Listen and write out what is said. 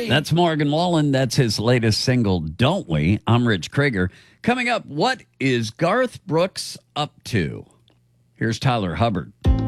we? That's Morgan Wallen. That's his latest single, Don't We? I'm Rich Krieger. Coming up, what is Garth Brooks up to? Here's Tyler Hubbard.